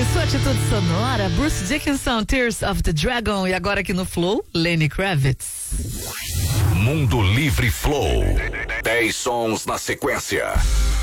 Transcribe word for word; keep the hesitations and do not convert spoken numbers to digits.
sua atitude sonora, Bruce Dickinson, Tears of the Dragon. E agora aqui no Flow, Lenny Kravitz. Mundo Livre Flow. dez sons na sequência.